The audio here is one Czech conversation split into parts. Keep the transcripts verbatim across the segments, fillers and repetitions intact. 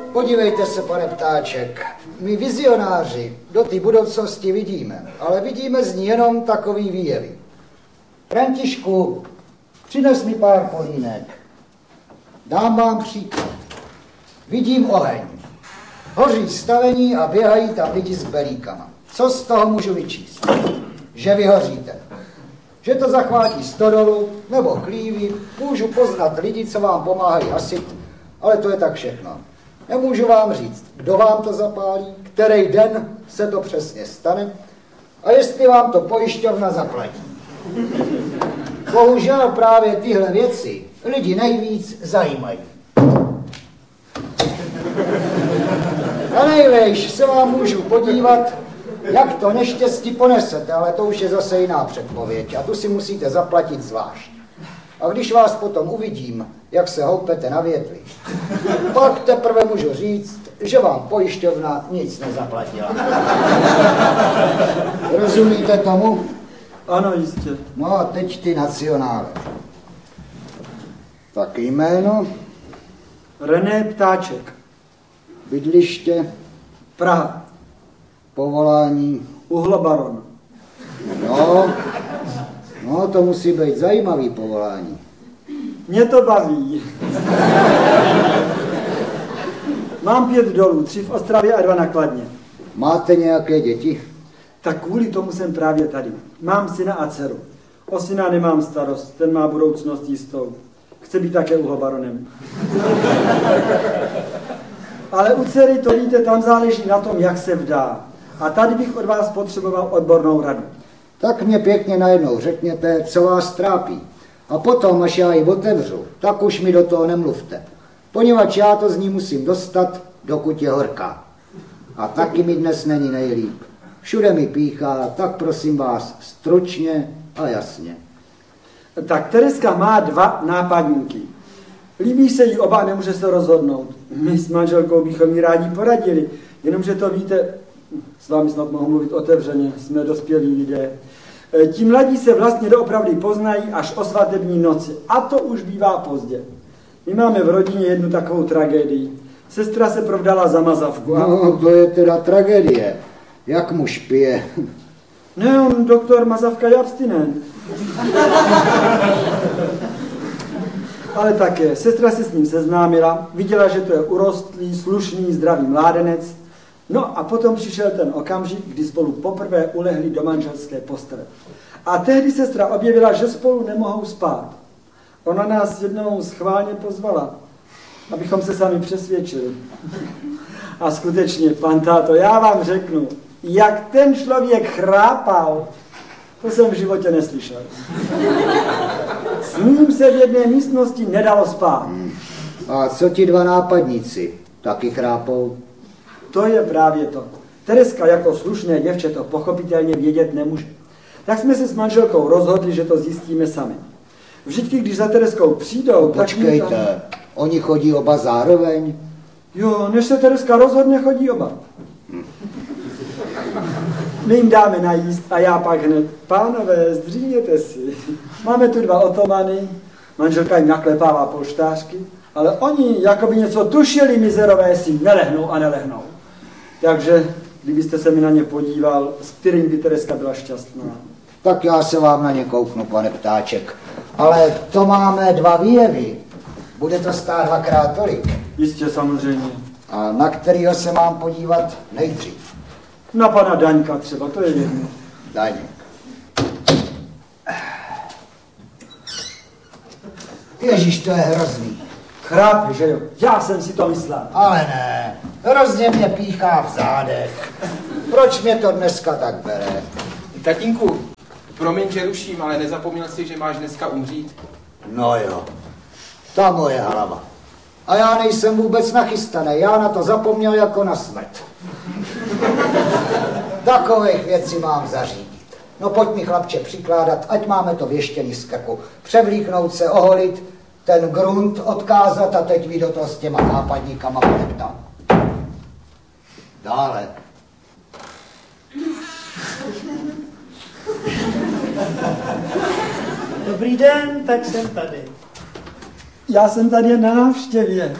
Podívejte se, pane Ptáček, my vizionáři do té budoucnosti vidíme, ale vidíme z ní jenom takový výjevy. Františku, přines mi pár polínek. Dám vám příklad. Vidím oheň. Hoří stavení a běhají tam lidi s belíkama. Co z toho můžu vyčíst? Že vyhoříte. Že to zachvátí stodolu nebo chlívy, můžu poznat lidi, co vám pomáhají hasit, ale to je tak všechno. Nemůžu vám říct, kdo vám to zapálí, který den se to přesně stane a jestli vám to pojišťovna zaplatí. Bohužel právě tyhle věci lidi nejvíc zajímají. A nejvejš se vám můžu podívat, jak to neštěstí ponesete, ale to už je zase jiná předpověď a tu si musíte zaplatit zvlášť. A když vás potom uvidím, jak se houpete na větvi, pak teprve můžu říct, že vám pojišťovna nic nezaplatila. Rozumíte tomu? Ano, jistě. No a teď ty nacionále. Tak jméno? René Ptáček. Bydliště? Praha. Povolání? Uhlobaron. No, no, to musí být zajímavý povolání. Mě to baví. Mám pět dolů, tři v Ostravě a dva na Kladně. Máte nějaké děti? Tak kvůli tomu jsem právě tady. Mám syna a dceru. O syna nemám starost, ten má budoucnost jistou. Chce být také uhlobaronem. Ale u dcery, to víte, tam záleží na tom, jak se vdá. A tady bych od vás potřeboval odbornou radu. Tak mě pěkně najednou řekněte, co vás trápí. A potom, až já ji otevřu, tak už mi do toho nemluvte. Poněvadž já to z ní musím dostat, dokud je horká. A taky mi dnes není nejlíp. Všude mi píchá, tak prosím vás, stručně a jasně. Tak Tereska má dva nápadníky. Líbí se jí oba, nemůže se rozhodnout. My s manželkou bychom jí rádi poradili, jenomže to víte, s vámi snad mohu mluvit otevřeně, jsme dospělí lidé. Ti mladí se vlastně doopravdy poznají až o svatební noci a to už bývá pozdě. My máme v rodině jednu takovou tragédii. Sestra se provdala za mazavku. A... No, to je teda tragédie. Jak muž pije? Ne, on doktor Mazavka je abstinent. Ale také, sestra se s ním seznámila, viděla, že to je urostlý, slušný, zdravý mládenec. No a potom přišel ten okamžik, kdy spolu poprvé ulehli do manželské postele. A tehdy sestra objevila, že spolu nemohou spát. Ona nás jednou schválně pozvala, abychom se sami přesvědčili. A skutečně, pan táto, já vám řeknu, jak ten člověk chrápal, to jsem v životě neslyšel. S ním se v jedné místnosti nedalo spát. A co ti dva nápadníci? Taky chrápou? To je právě to. Tereska jako slušné děvče to pochopitelně vědět nemůže. Tak jsme se s manželkou rozhodli, že to zjistíme sami. Vždycky, když za Tereskou přijdou... Počkejte, tak tam... oni chodí oba zároveň? Jo, než se Tereska rozhodne, chodí oba. My jim dáme najíst a já pak hned, pánové, zdříněte si. Máme tu dva otomany, manželka jim naklepává polštářky, ale oni, jako by něco tušili, mizerové, si nelehnou a nelehnou. Takže, kdybyste se mi na ně podíval, s kterým by Tereska byla šťastná. Tak já se vám na ně kouknu, pane Ptáček. Ale to máme dva výjevy. Bude to stát dvakrát tolik. Jistě, samozřejmě. A na kterýho se mám podívat nejdřív? Na pana Daňka třeba, to je jedno. Daňek. Ježíš, to je hrozný. Chrápy, že jo? Já jsem si to myslel. Ale ne, hrozně mě píchá v zádech. Proč mě to dneska tak bere? Tatínku, promiň, že ruším, ale nezapomněl jsi, že máš dneska umřít? No jo, ta moje hlava. A já nejsem vůbec nachystaný, já na to zapomněl jako na smrt. Takových věcí mám zařídit. No pojď mi, chlapče, přikládat, ať máme to věštěný z krku. Převlíknout se, oholit, ten grunt odkázat a teď vy do toho s těma nápadníkama podeptat. Dále. Dobrý den, tak jsem tady. Já jsem tady jen na návštěvě.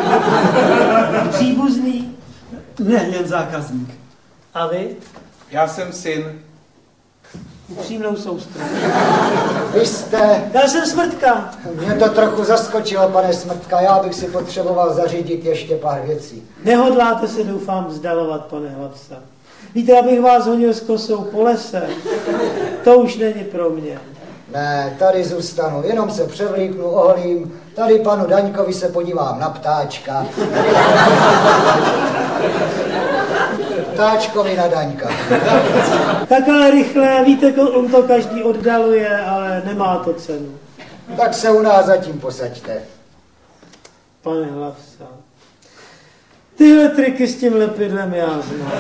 Příbuzný. Ne, jen zákazník. A vy? Já jsem syn. Upřímnou soustru. Vy jste... Já jsem Smrtka. Mě to trochu zaskočilo, pane Smrtka, já bych si potřeboval zařídit ještě pár věcí. Nehodláte se, doufám, vzdalovat, pane Hlavsa. Víte, abych vás honil s kosou po lese. To už není pro mě. Ne, tady zůstanu, jenom se převlíknu, oholím, tady panu Daňkovi se podívám na ptáčka. Ptáčkovi na Daňka. Tak ale rychle, víte, on to každý oddaluje, ale nemá to cenu. Tak se u nás zatím posaďte. Pane Hlavsa, tyhle triky s tím lepidlem já znám.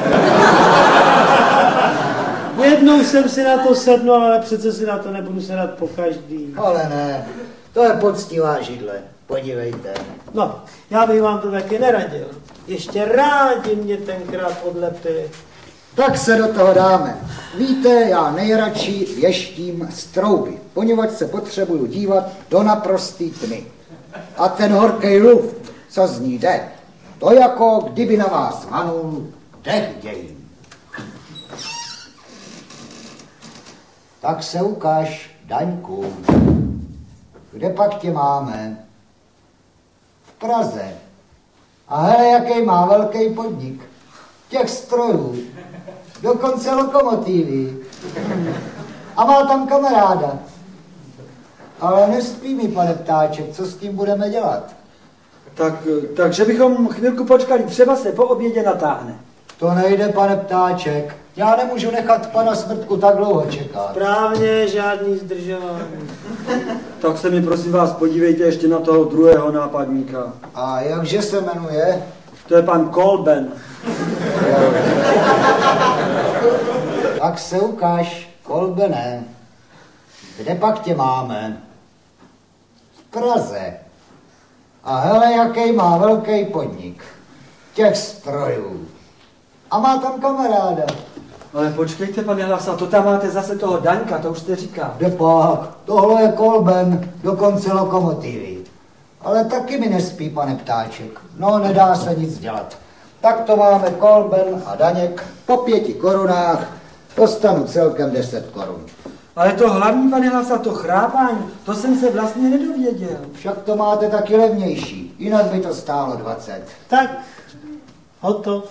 Jednou jsem si na to sednul, ale přece si na to nebudu sedat po každý. Ale ne, to je poctivá židle, podívejte. No, já bych vám to taky neradil. Ještě rádi mě tenkrát odlepili. Tak se do toho dáme. Víte, já nejradši věštím z trouby, poněvadž se potřebuju dívat do naprostý tmy. A ten horkej luft, co z ní jde, to jako kdyby na vás vanul dech dějin. Tak se ukáž, Daňku, kde pak tě máme? V Praze. A hele, jaký má velký podnik. Těch strojů, dokonce lokomotivy. A má tam kamaráda. Ale nespí mi, pane Ptáček, co s tím budeme dělat? Tak, takže bychom chvilku počkali, třeba se po obědě natáhne. To nejde, pane Ptáček. Já nemůžu nechat pana Smrtku tak dlouho čekat. Správně, žádný zdržování. Tak se mi prosím vás podívejte ještě na toho druhého nápadníka. A jakže se jmenuje? To je pan Kolben. Tak se ukáž, Kolbene, kde pak tě máme? V Praze. A hele, jaký má velký podnik. Těch strojů. A má tam kamaráda. Ale počkejte, pane Hlavsa, to tam máte zase toho Daňka, to už jste říkal. Kde pak? Tohle je Kolben, dokonce lokomotivy. Ale taky mi nespí, pane Ptáček. No, nedá se nic dělat. Tak to máme Kolben a Daněk po pěti korunách. Dostanu celkem deset korun. Ale to hlavní, pane Hlavsa, to chrápání, to jsem se vlastně nedověděl. Však to máte taky levnější, jinak by to stálo dvacet. Tak, hotov.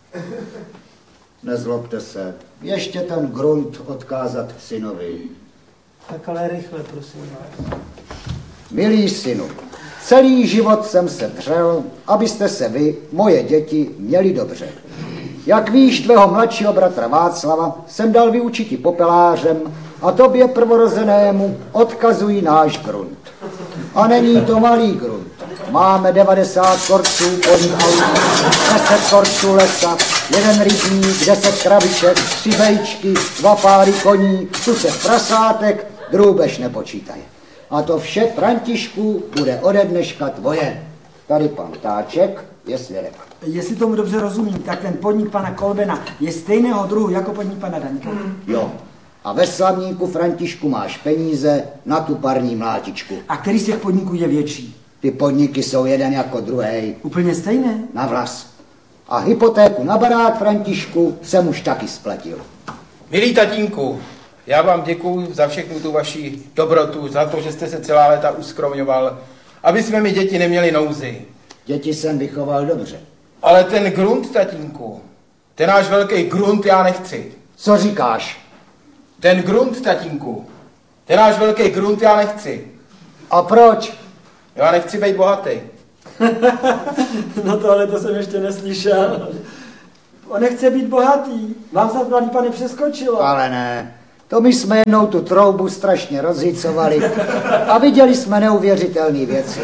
Nezlobte se, ještě ten grunt odkázat synovi. Tak ale rychle, prosím vás. Milý synu, celý život jsem se dřel, abyste se vy, moje děti, měli dobře. Jak víš, tvého mladšího bratra Václava jsem dal vyučiti popelářem a tobě prvorozenému odkazují náš grunt. A není to malý grunt. Máme devadesát korců polní aut, deset korců lesa, jeden rybník, deset krabiček, tři bejčky, dva páry koní, tucet prasátek, drůbež nepočítaj. A to vše, Františku, bude ode dneška tvoje. Tady pan Ptáček je svědek. Jestli tomu dobře rozumím, tak ten podnik pana Kolbena je stejného druhu jako podnik pana Daňka. Jo. A ve slavníku, Františku, máš peníze na tu parní mlátičku. A který z těch podniků je větší? Ty podniky jsou jeden jako druhý. Úplně stejné? Na vlas. A hypotéku na barák, Františku, jsem už taky splatil. Milý tatínku, já vám děkuju za všechnu tu vaši dobrotu, za to, že jste se celá léta uskromňoval, aby jsme mi děti neměli nouzy. Děti jsem vychoval dobře. Ale ten grunt, tatínku, ten náš velký grunt já nechci. Co říkáš? Ten grunt, tatínku, ten náš velký grunt já nechci. A proč? Já nechci být bohatý. No to ale to jsem ještě neslyšel. On nechce být bohatý. Vám se, mladý pane, přeskočilo. Ale ne. To my jsme jednou tu troubu strašně rozhýcovali a viděli jsme neuvěřitelné věci.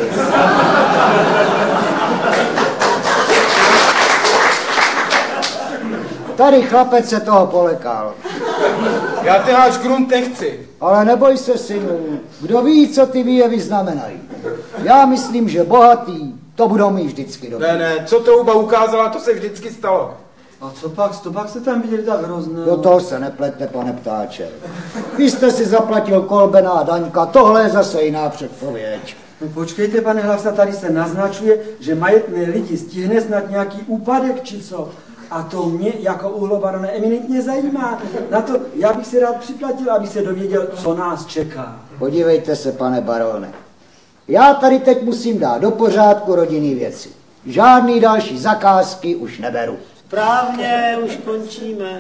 Tady chlapec se toho polekal. Já ten náš grunt nechci. Ale neboj se, synu, kdo ví, co ty výjevy znamenají. Já myslím, že bohatý to budou mít vždycky dobře. Ne, ne, co trouba ukázala, to se vždycky stalo. A co pak, co pak se tam viděli tak hrozné? Do toho se neplete, pane Ptáče. Vy jste si zaplatil Kolbena a Daňka, tohle je zase jiná předpověď. No počkejte, pane Hlavsa, tady se naznačuje, že majetné lidi stihne snad nějaký úpadek, či co? A to mě jako uhlobarona eminentně zajímá. Na to já bych si rád připlatil, aby se dověděl, co nás čeká. Podívejte se, pane barone. Já tady teď musím dát do pořádku rodinný věci. Žádný další zakázky už neberu. Správně, už končíme.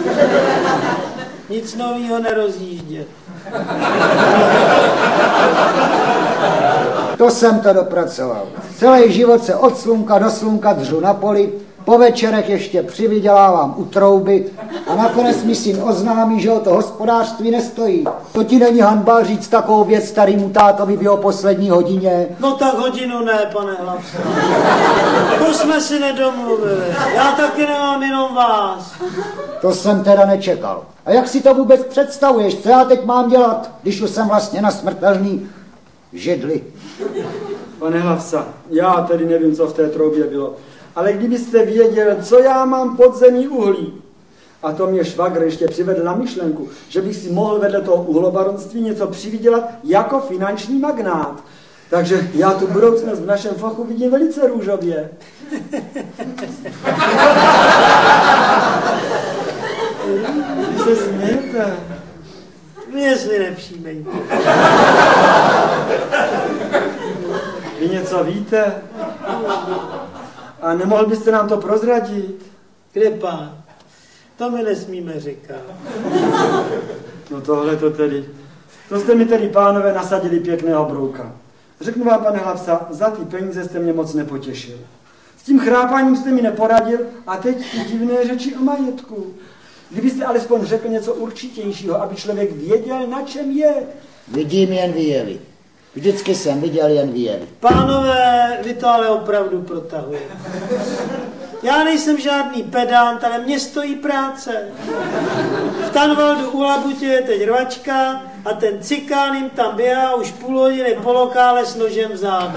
Nic novýho nerozjíždět. To jsem to dopracoval. Celý život se od slunka do slunka dřu na poli, po večerech ještě přivydělávám u trouby a nakonec mi syn oznámí, že o to hospodářství nestojí. To ti není hanba říct takovou věc starýmu tátovi v jeho poslední hodině. No tak hodinu ne, pane Hlavsa. To jsme si nedomluvili. Já taky nemám jenom vás. To jsem teda nečekal. A jak si to vůbec představuješ, co já teď mám dělat, když už jsem vlastně na smrtelný židli? Pane Hlavsa, já tedy nevím, co v té troubě bylo. Ale kdybyste věděl, co já mám pod zemí uhlí, a to mě švagr ještě přivedl na myšlenku, že bych si mohl vedle toho uhlobaronství něco přivydělat jako finanční magnát. Takže já tu budoucnost v našem fachu vidím velice růžově. Vy se smějete. Mě si nepřijmejte. Vy něco víte? A nemohl byste nám to prozradit? Kde pán? To mi nesmíme říkat. No tohle to tedy. To jste mi tedy, pánové, nasadili pěkného brouka. Řeknu vám, pane Hlavsa, za ty peníze jste mě moc nepotěšil. S tím chrápáním jste mi neporadil a teď ty divné řeči o majetku. Kdybyste alespoň řekl něco určitějšího, aby člověk věděl, na čem je. Vidím jen výjevy. Vždycky jsem viděl jen výjevy. Pánové, vy to ale opravdu protahujete. Já nejsem žádný pedant, ale mě stojí práce. V Tanvaldu u Labutě je teď rvačka a ten cikán jim tam běhá už půl hodiny po lokále s nožem v zádu.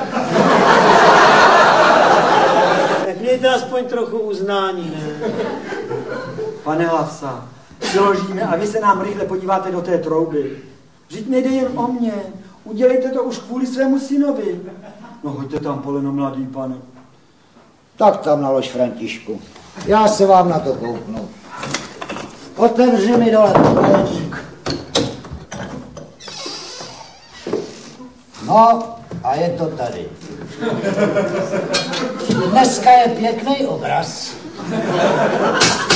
Tak mějte aspoň trochu uznání, ne? Pane Hlavsa, přiložíme a vy se nám rychle podíváte do té trouby. Vždyť nejde jen o mě. Udělejte to už kvůli svému synovi. No hoďte tam poleno, mladý pane. Tak tam nalož, Františku. Já se vám na to kouknu. Otevři mi dole pokojík. No, a je to tady. Dneska je pěkný obraz.